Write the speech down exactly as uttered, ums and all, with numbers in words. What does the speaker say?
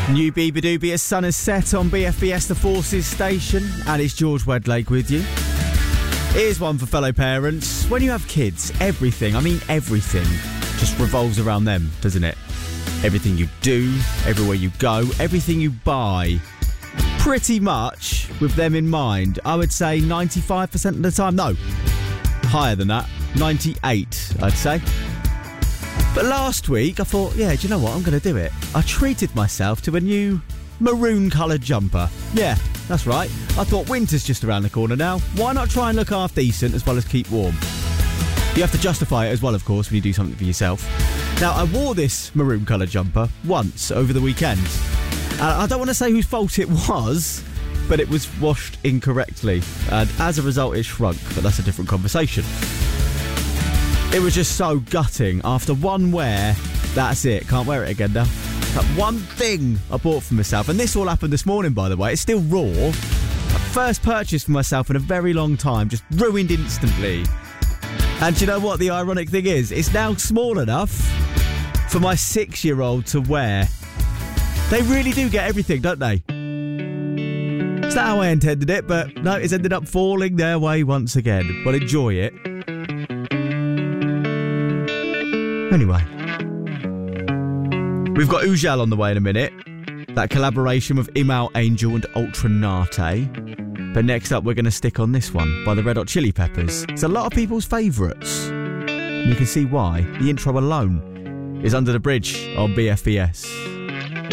New Beaver Sun is set on B F B S The Forces station, and it's George Wedlake with you. Here's one for fellow parents. When you have kids, everything, I mean everything, just revolves around them, doesn't it? Everything you do, everywhere you go, everything you buy, pretty much with them in mind. I would say ninety-five percent of the time. No, higher than that. ninety-eight, I'd say. But last week, I thought, yeah, do you know what? I'm going to do it. I treated myself to a new maroon-coloured jumper. Yeah, that's right. I thought winter's just around the corner now. Why not try and look half decent as well as keep warm? You have to justify it as well, of course, when you do something for yourself. Now, I wore this maroon-coloured jumper once over the weekend. And I don't want to say whose fault it was, but it was washed incorrectly. And as a result, it shrunk. But that's a different conversation. It was just so gutting. After one wear, that's it. Can't wear it again now. That one thing I bought for myself. And this all happened this morning, by the way. It's still raw. First purchase for myself in a very long time. Just ruined instantly. And do you know what the ironic thing is? It's now small enough for my six-year-old to wear. They really do get everything, don't they? It's not how I intended it, but no, it's ended up falling their way once again. Well, enjoy it. Anyway, we've got Ujal on the way in a minute. That collaboration with Imal Angel and Ultra Nate. But next up, we're going to stick on this one by the Red Hot Chili Peppers. It's a lot of people's favourites. And you can see why. The intro alone is Under the Bridge on B F B S.